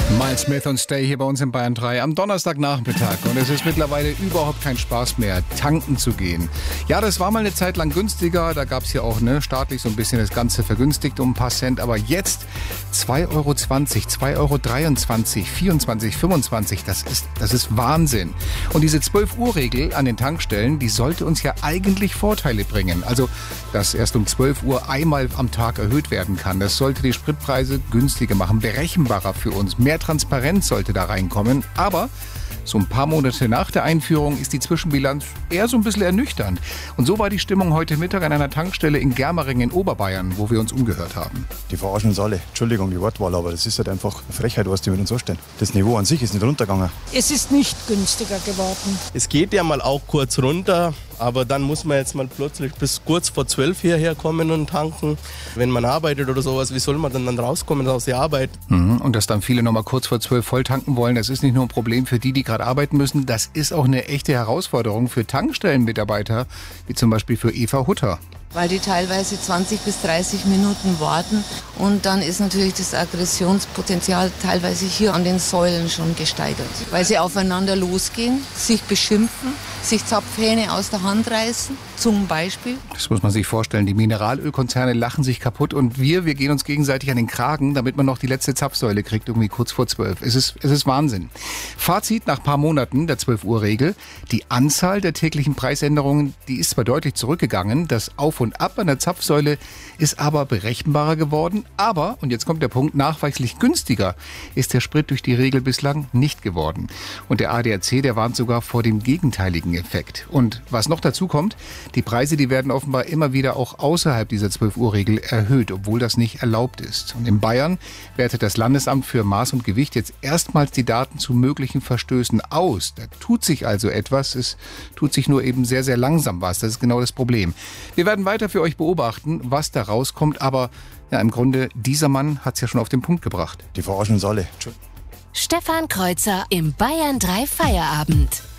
Miles Smith und Stay hier bei uns in Bayern 3 am Donnerstagnachmittag. Und es ist mittlerweile überhaupt kein Spaß mehr, tanken zu gehen. Ja, das war mal eine Zeit lang günstiger. Da gab es ja auch staatlich so ein bisschen das Ganze vergünstigt um ein paar Cent. Aber jetzt 2,20 Euro, 2,23 Euro, 24, 25. Das ist Wahnsinn. Und diese 12-Uhr-Regel an den Tankstellen, die sollte uns ja eigentlich Vorteile bringen. Also, dass erst um 12 Uhr einmal am Tag erhöht werden kann. Das sollte die Spritpreise günstiger machen, berechenbarer für uns. Mehr Transparenz sollte da reinkommen, aber so ein paar Monate nach der Einführung ist die Zwischenbilanz eher so ein bisschen ernüchternd. Und so war die Stimmung heute Mittag an einer Tankstelle in Germering in Oberbayern, wo wir uns umgehört haben. Die verarschen uns alle. Entschuldigung, die Wortwahl, aber das ist halt einfach eine Frechheit, was die mit uns anstellen. Das Niveau an sich ist nicht runtergegangen. Es ist nicht günstiger geworden. Es geht ja mal auch kurz runter, aber dann muss man jetzt mal plötzlich bis kurz vor 12 hierher kommen und tanken. Wenn man arbeitet oder sowas, wie soll man dann rauskommen aus der Arbeit? Und dass dann viele noch mal kurz vor 12 voll tanken wollen, das ist nicht nur ein Problem für die gerade arbeiten müssen, das ist auch eine echte Herausforderung für Tankstellenmitarbeiter, wie zum Beispiel für Eva Hutter. Weil die teilweise 20 bis 30 Minuten warten und dann ist natürlich das Aggressionspotenzial teilweise hier an den Säulen schon gesteigert. Weil sie aufeinander losgehen, sich beschimpfen, sich Zapfhähne aus der Hand reißen, zum Beispiel. Das muss man sich vorstellen, die Mineralölkonzerne lachen sich kaputt und wir gehen uns gegenseitig an den Kragen, damit man noch die letzte Zapfsäule kriegt, irgendwie kurz vor 12. Es ist Wahnsinn. Fazit nach ein paar Monaten der 12-Uhr-Regel, die Anzahl der täglichen Preisänderungen, die ist zwar deutlich zurückgegangen, das Auf und Ab an der Zapfsäule ist aber berechenbarer geworden. Aber, und jetzt kommt der Punkt, nachweislich günstiger ist der Sprit durch die Regel bislang nicht geworden. Und der ADAC, der warnt sogar vor dem gegenteiligen Effekt. Und was noch dazu kommt, die Preise, die werden offenbar immer wieder auch außerhalb dieser 12-Uhr-Regel erhöht, obwohl das nicht erlaubt ist. Und in Bayern wertet das Landesamt für Maß und Gewicht jetzt erstmals die Daten zu möglichen Verstößen aus. Da tut sich also etwas. Es tut sich nur eben sehr, sehr langsam was. Das ist genau das Problem. Wir werden weiter für euch beobachten, was da rauskommt. Aber ja, im Grunde, dieser Mann hat es ja schon auf den Punkt gebracht. Die verarschen uns alle. Stefan Kreuzer im Bayern 3 Feierabend.